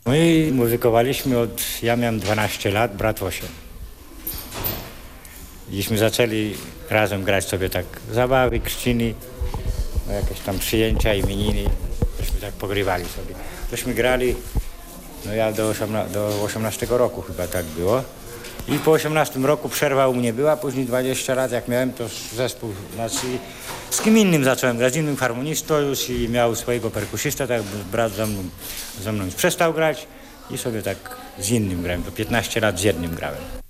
My muzykowaliśmy ja miałem 12 lat, brat 8. Iśmy zaczęli razem grać sobie tak zabawy, chrzciny, jakieś tam przyjęcia, imieniny. Żeśmy tak pogrywali sobie. Tośmy grali, ja do 18 roku chyba tak było. I po 18 roku przerwa u mnie była, później 20 lat jak miałem, to zespół, z kim innym zacząłem grać, z innym harmonistą już i miał swojego perkusista, tak brat ze mną już przestał grać i sobie tak z innym grałem, to 15 lat z jednym grałem.